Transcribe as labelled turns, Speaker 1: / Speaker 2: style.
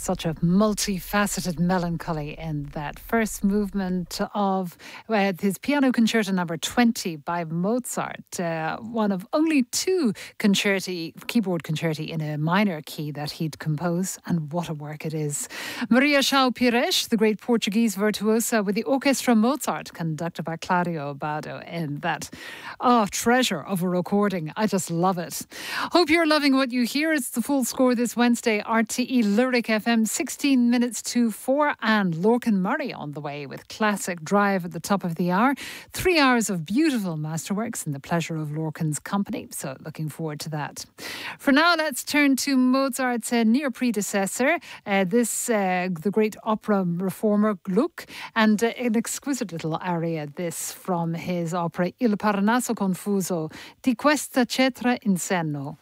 Speaker 1: such a multifaceted melancholy in that first movement of his Piano Concerto number 20 by Mozart, one of only two keyboard concerti in a minor key that he'd compose, and what a work it is. Maria João Pires, the great Portuguese virtuosa, with the Orchestra Mozart, conducted by Claudio Abbado, in that treasure of a recording. I just love it. Hope you're loving what you hear. It's the full score this Wednesday. RTE Lyric FM, 16 minutes to 4, and Lorcan Murray on the way with Classic Drive at the top of the hour. 3 hours of beautiful masterworks and the pleasure of Lorcan's company. So looking forward to that. For now, let's turn to Mozart's near predecessor, the great opera reformer Gluck, and an exquisite little aria, this from his opera Il Parnaso Confuso, Di questa cetra in senno.